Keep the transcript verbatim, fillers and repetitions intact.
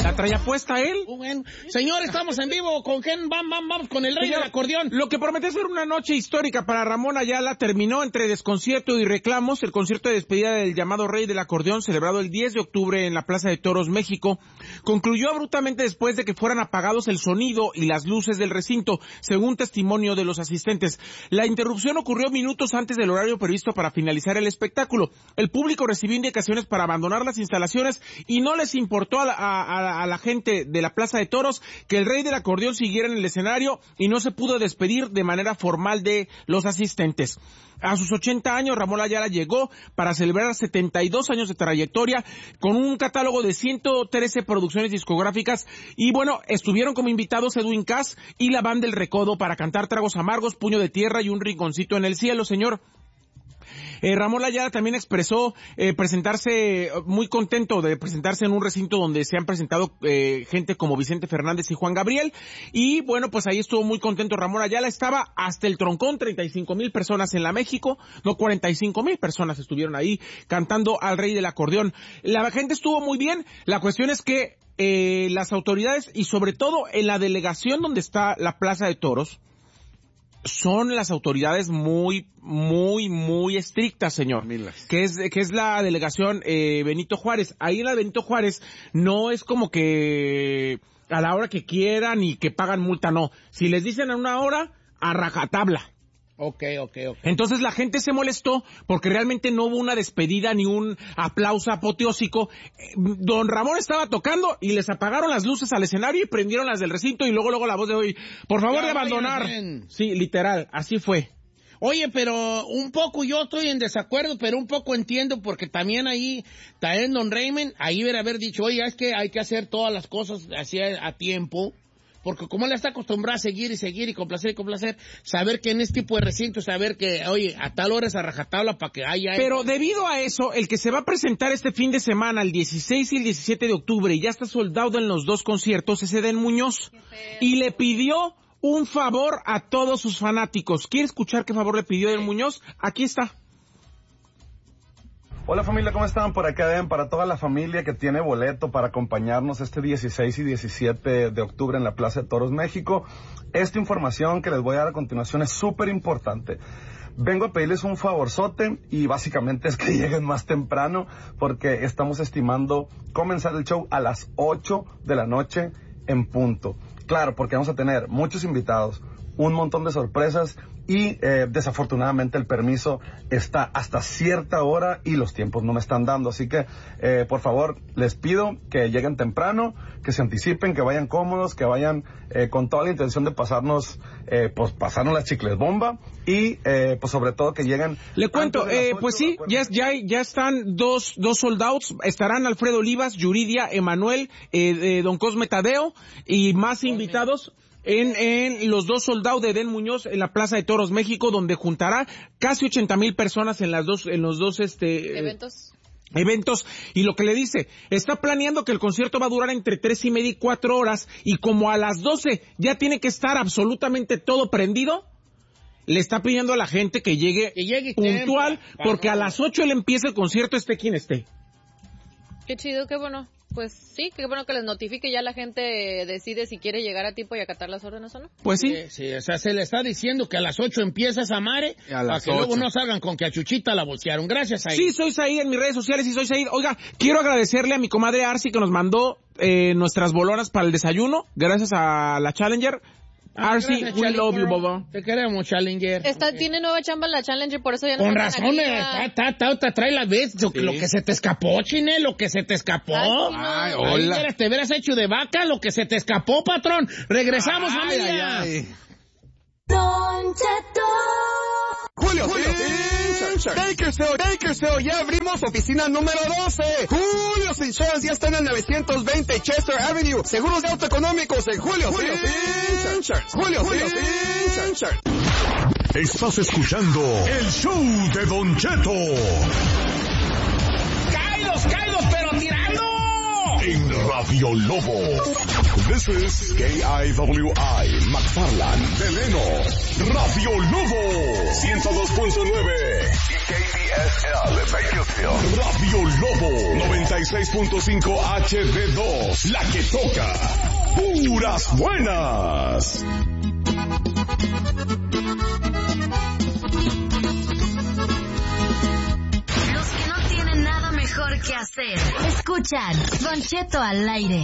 La traía puesta él. Bueno, señor, estamos en vivo con Ken, vamos, vamos, vamos con el rey Señor, del acordeón. Lo que prometió ser una noche histórica para Ramón Ayala terminó entre desconcierto y reclamos. El concierto de despedida del llamado rey del acordeón, celebrado el diez de octubre en la Plaza de Toros, México, concluyó abruptamente después de que fueran apagados el sonido y las luces del recinto, según testimonio de los asistentes. La interrupción ocurrió minutos antes del horario previsto para finalizar el espectáculo. El público recibió indicaciones para abandonar las instalaciones y no les importó a la, a, a la gente de la Plaza de Toros que el rey del acordeón siguiera en el escenario y no se pudo despedir de manera formal de los asistentes. A sus ochenta años, Ramón Ayala llegó para celebrar setenta y dos años de trayectoria con un catálogo de ciento trece producciones discográficas y bueno, estuvieron como invitados Edwin Cass y la Banda El Recodo para cantar Tragos Amargos, Puño de Tierra y Un Rinconcito en el Cielo, señor. Eh, Ramón Ayala también expresó eh, presentarse, muy contento de presentarse en un recinto donde se han presentado eh, gente como Vicente Fernández y Juan Gabriel, y bueno, pues ahí estuvo muy contento Ramón Ayala. Estaba hasta el troncón, treinta y cinco mil personas en la México, no, cuarenta y cinco mil personas estuvieron ahí cantando al rey del acordeón. La gente estuvo muy bien, la cuestión es que eh, las autoridades y sobre todo en la delegación donde está la Plaza de Toros, son las autoridades muy, muy, muy estrictas, señor. Milas. Que es, que es la delegación eh, Benito Juárez. Ahí en la Benito Juárez no es como que a la hora que quieran y que pagan multa, no. Si les dicen a una hora, a rajatabla. Ok, ok, ok. Entonces la gente se molestó porque realmente no hubo una despedida ni un aplauso apoteósico. Don Ramón estaba tocando y les apagaron las luces al escenario y prendieron las del recinto y luego luego la voz de hoy, por favor, ya de abandonar. Vayan. Sí, literal, así fue. Oye, pero un poco yo estoy en desacuerdo, pero un poco entiendo porque también ahí, también don Raymond, ahí debe haber dicho, oye, es que hay que hacer todas las cosas así a, a tiempo. Porque como él está acostumbrado a seguir y seguir y complacer y complacer, saber que en este tipo de recinto, saber que, oye, a tal hora es a rajatabla para que haya... Pero debido a eso, el que se va a presentar este fin de semana, el dieciséis y el diecisiete de octubre, y ya está soldado en los dos conciertos, es Edén Muñoz. Y le pidió un favor a todos sus fanáticos. ¿Quiere escuchar qué favor le pidió Edén Muñoz? Aquí está. Hola familia, ¿cómo están? Por acá den para toda la familia que tiene boleto para acompañarnos este dieciséis y diecisiete de octubre en la Plaza de Toros, México. Esta información que les voy a dar a continuación es súper importante. Vengo a pedirles un favorzote y básicamente es que lleguen más temprano porque estamos estimando comenzar el show a las ocho de la noche en punto. Claro, porque vamos a tener muchos invitados, un montón de sorpresas y eh, desafortunadamente el permiso está hasta cierta hora y los tiempos no me están dando, así que eh, por favor les pido que lleguen temprano, que se anticipen, que vayan cómodos, que vayan eh, con toda la intención de pasarnos eh, pues pasarnos las chicles bomba y eh, pues sobre todo que lleguen. Le cuento, eh, pues sí, ya, ya, ya están dos, dos sold outs, estarán Alfredo Olivas, Yuridia, Emanuel, eh, eh, Don Cosme Tadeo y más invitados. En, en los dos soldados de Edén Muñoz en la Plaza de Toros, México, donde juntará casi ochenta mil personas en las dos, en los dos, este... Eventos. Eh, eventos, y lo que le dice, está planeando que el concierto va a durar entre tres y media y cuatro horas, y como a las doce ya tiene que estar absolutamente todo prendido, le está pidiendo a la gente que llegue, que llegue puntual, tiempo, porque a las ocho él empieza el concierto, esté quien esté. Qué chido, qué bueno. Pues sí, qué bueno que les notifique, ya la gente decide si quiere llegar a tiempo y acatar las órdenes o no. Pues sí. Sí, sí, o sea, se le está diciendo que a las ocho empieza esa mare, para que luego no salgan con que a Chuchita la bolsearon. Gracias, Said. Sí, soy Said en mis redes sociales y soy Said. Oiga, quiero agradecerle a mi comadre Arsi que nos mandó eh, nuestras bolonas para el desayuno, gracias a la Challenger. Ah, Arsi, we love you, Bobo. Te queremos, Challenger. Está, okay. Tiene nueva chamba en la Challenger, por eso ya no Con razón, ta, ta, ta, trae la vez, sí. Lo que se te escapó, Chine, lo que se te escapó. Ay, sí, no. Ay hola. Ay, te hubieras hecho de vaca, lo que se te escapó, patrón. Regresamos, ay, familia. Ay, ay. Don Cheto. Julio, Julio, Bakersfield, Bakersfield, ya abrimos oficina número doce. Julio's Insurance ya está en el novecientos veinte Chester Avenue. Seguros de auto económicos en Julio's Insurance. Julio's Insurance. Estás escuchando el show de Don Cheto. ¡Caídos, caídos, pero tirando! En Radio Lobo. This is K I W I, McFarland, Deleno. Radio Lobo, ciento dos punto nueve. K B S L Bakersfield. Radio Lobo noventa y seis punto cinco H D dos. La que toca. Puras buenas. Los que no tienen nada mejor que hacer. Escuchan Don Cheto al aire.